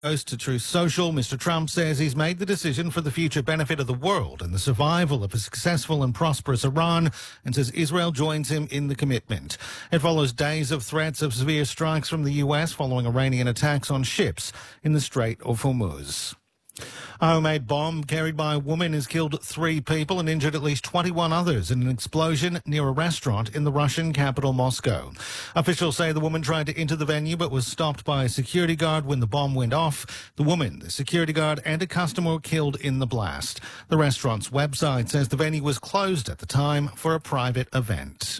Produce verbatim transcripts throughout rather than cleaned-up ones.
Post to Truth Social, Mister Trump says he's made the decision for the future benefit of the world and the survival of a successful and prosperous Iran, and says Israel joins him in the commitment. It follows days of threats of severe strikes from the U S following Iranian attacks on ships in the Strait of Hormuz. A homemade bomb carried by a woman has killed three people and injured at least twenty-one others in an explosion near a restaurant in the Russian capital, Moscow. Officials say the woman tried to enter the venue but was stopped by a security guard when the bomb went off. The woman, the security guard, and a customer were killed in the blast. The restaurant's website says the venue was closed at the time for a private event.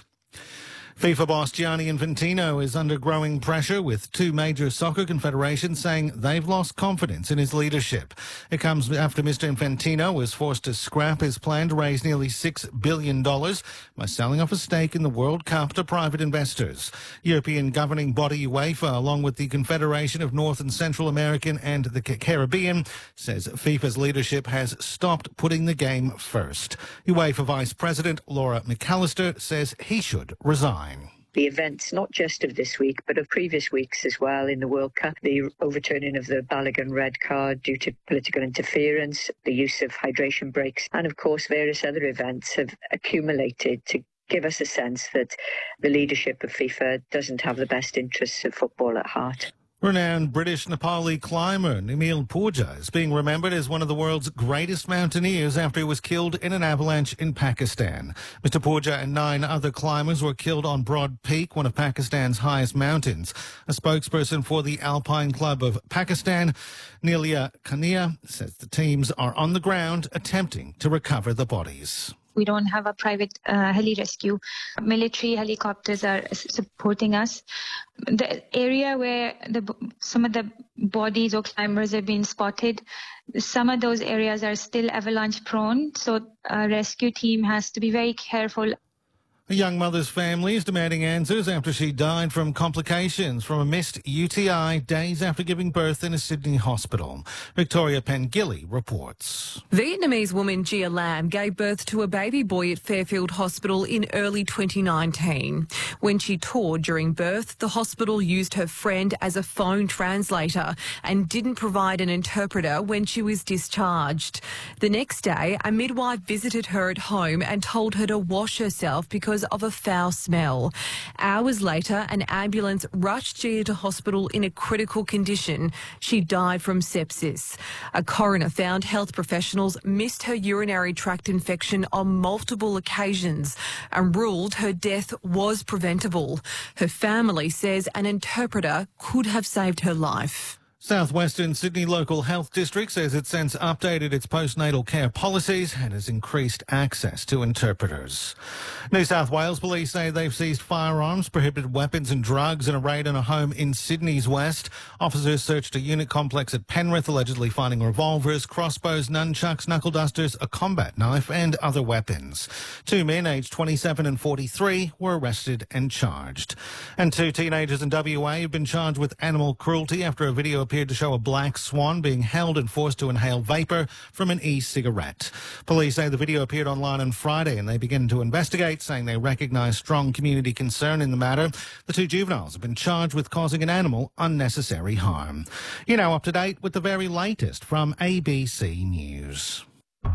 FIFA boss Gianni Infantino is under growing pressure, with two major soccer confederations saying they've lost confidence in his leadership. It comes after Mister Infantino was forced to scrap his plan to raise nearly six billion dollars by selling off a stake in the World Cup to private investors. European governing body UEFA, along with the Confederation of North and Central American and the Caribbean, says FIFA's leadership has stopped putting the game first. UEFA Vice President Laura McAllister says he should resign. The events, not just of this week, but of previous weeks as well in the World Cup, the overturning of the Balogun red card due to political interference, the use of hydration breaks, and of course various other events have accumulated to give us a sense that the leadership of FIFA doesn't have the best interests of football at heart. Renowned British Nepali climber Nimil Purja is being remembered as one of the world's greatest mountaineers after he was killed in an avalanche in Pakistan. Mister Purja and nine other climbers were killed on Broad Peak, one of Pakistan's highest mountains. A spokesperson for the Alpine Club of Pakistan, Nelia Kania, says the teams are on the ground attempting to recover the bodies. We don't have a private uh, heli rescue. Military helicopters are supporting us. The area where the, some of the bodies or climbers have been spotted, some of those areas are still avalanche prone, so a rescue team has to be very careful. A young mother's family is demanding answers after she died from complications from a missed U T I days after giving birth in a Sydney hospital. Victoria Pengilly reports. Vietnamese woman Gia Lam gave birth to a baby boy at Fairfield Hospital in early twenty nineteen. When she toured during birth, the hospital used her friend as a phone translator and didn't provide an interpreter when she was discharged. The next day, a midwife visited her at home and told her to wash herself because of a foul smell. Hours later, an ambulance rushed Gia to hospital in a critical condition. She died from sepsis. A coroner found health professionals missed her urinary tract infection on multiple occasions and ruled her death was preventable. Her family says an interpreter could have saved her life. Southwestern Sydney Local Health District says it's since updated its postnatal care policies and has increased access to interpreters. New South Wales police say they've seized firearms, prohibited weapons and drugs in a raid on a home in Sydney's west. Officers searched a unit complex at Penrith, allegedly finding revolvers, crossbows, nunchucks, knuckle dusters, a combat knife and other weapons. Two men aged twenty-seven and forty-three were arrested and charged. And two teenagers in W A have been charged with animal cruelty after a video appeared to show a black swan being held and forced to inhale vapour from an e-cigarette. Police say the video appeared online on Friday and they began to investigate, saying they recognise strong community concern in the matter. The two juveniles have been charged with causing an animal unnecessary harm. You're now up to date with the very latest from A B C News.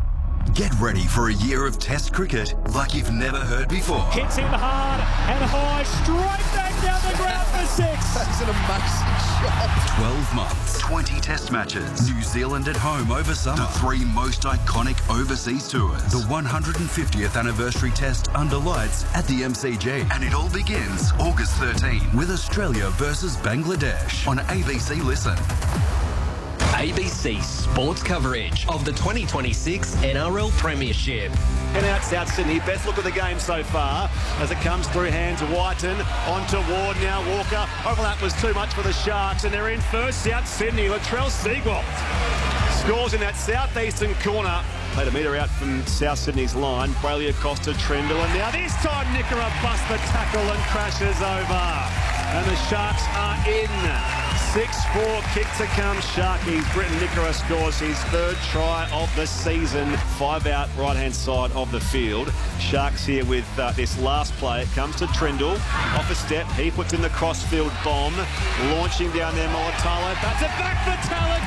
Get ready for a year of Test cricket like you've never heard before. Hits him hard and high, straight back down the ground for six. That's an amazing shot. twelve months, twenty Test matches, New Zealand at home over summer, the three most iconic overseas tours, the one hundred fiftieth anniversary Test under lights at the M C G. And it all begins August thirteenth with Australia versus Bangladesh on A B C Listen. A B C sports coverage of the twenty twenty-six N R L Premiership. And out South Sydney, best look at the game so far as it comes through hands. Whiten onto Ward, now Walker. Overlap was too much for the Sharks and they're in first. South Sydney, Latrell Seagull scores in that southeastern corner. Played a metre out from South Sydney's line. Brayley Acosta, Trendle, and now this time Nickera busts the tackle and crashes over. And the Sharks are in. six four kick to come, Sharkies. Britton Nickera scores his third try of the season. Five out, right-hand side of the field. Sharks here with uh, this last play. It comes to Trindle. Off a step, he puts in the crossfield bomb. Launching down there, Molitalo. Bats it back for Talent.